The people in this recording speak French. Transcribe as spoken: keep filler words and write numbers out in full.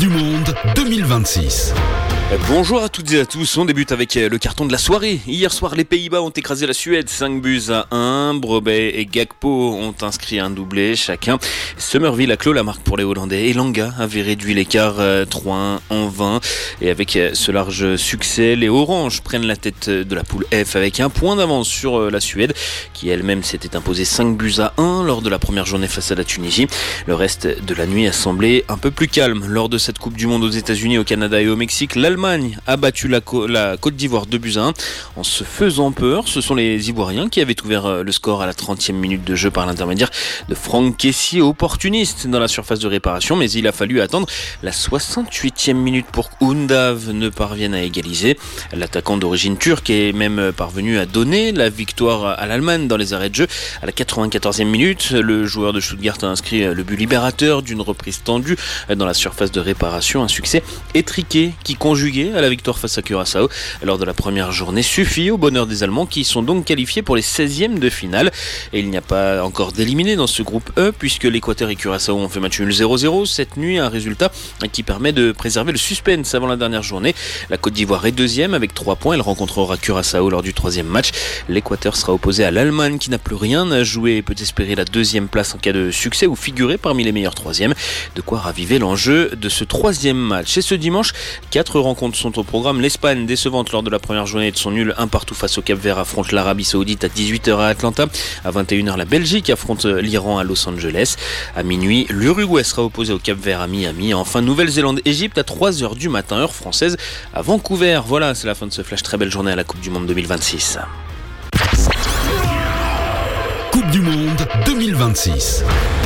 du Monde deux mille vingt-six. Bonjour à toutes et à tous, on débute avec le carton de la soirée. Hier soir, les Pays-Bas ont écrasé la Suède, cinq buts à un. Brebet et Gakpo ont inscrit un doublé chacun. Summerville a clos la marque pour les Hollandais. Et Langa avait réduit l'écart trois un en vingt. Et avec ce large succès, les Oranges prennent la tête de la poule F avec un point d'avance sur la Suède, qui elle-même s'était imposée cinq buts à un lors de la première journée face à la Tunisie. Le reste de la nuit a semblé un peu plus calme. Lors de cette Coupe du Monde aux États-Unis, au Canada et au Mexique, l'Allemagne a battu la, Co- la Côte d'Ivoire deux buts à un en se faisant peur. Ce sont les Ivoiriens qui avaient ouvert le score à la trentième minute de jeu par l'intermédiaire de Franck Kessie, opportuniste dans la surface de réparation, mais il a fallu attendre la soixante-huitième minute pour qu'Undav ne parvienne à égaliser. L'attaquant d'origine turque est même parvenu à donner la victoire à l'Allemagne dans les arrêts de jeu. À la quatre-vingt-quatorzième minute, le joueur de Stuttgart a inscrit le but libérateur d'une reprise tendue dans la surface de réparation. Un succès étriqué qui conjugué à la victoire face à Curaçao lors de la première journée suffit au bonheur des Allemands, qui sont donc qualifiés pour les seizièmes de finale. Et il n'y a pas encore d'éliminés dans ce groupe E, puisque l'Équateur et Curaçao ont fait match nul zéro zéro cette nuit, un résultat qui permet de préserver le suspense avant la dernière journée. La Côte d'Ivoire est deuxième avec trois points, elle rencontrera Curaçao lors du troisième match. L'Équateur sera opposé à l'Allemagne qui n'a plus rien à jouer et peut espérer la deuxième place en cas de succès ou figurer parmi les meilleurs troisièmes. De quoi raviver l'enjeu de ce troisième match. Et ce dimanche, quatre rencontres sont au programme. L'Espagne, décevante lors de la première journée de son nul un partout face au Cap-Vert, affronte l'Arabie Saoudite à dix-huit heures à Atlanta. À vingt et une heures, la Belgique affronte l'Iran à Los Angeles. À minuit, l'Uruguay sera opposé au Cap-Vert à Miami. Enfin, Nouvelle-Zélande-Égypte à trois heures du matin, heure française, à Vancouver. Voilà, c'est la fin de ce flash. Très belle journée à la Coupe du Monde deux mille vingt-six. Coupe du Monde deux mille vingt-six.